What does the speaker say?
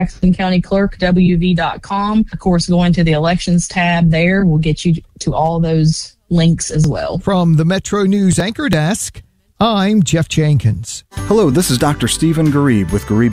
Jackson County Clerk, WV.com. Of course, going to the elections tab there will get you to all those links as well. From the Metro News Anchor Desk, I'm Jeff Jenkins. Hello, this is Dr. Stephen Garib with Garib